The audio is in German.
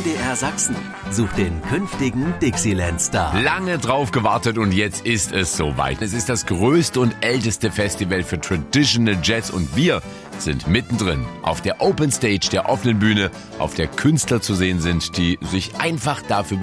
MDR Sachsen sucht den künftigen Dixieland-Star. Lange drauf gewartet und jetzt ist es soweit. Es ist das größte und älteste Festival für Traditional Jazz und wir sind mittendrin. Auf der Open Stage, der offenen Bühne, auf der Künstler zu sehen sind, die sich einfach dafür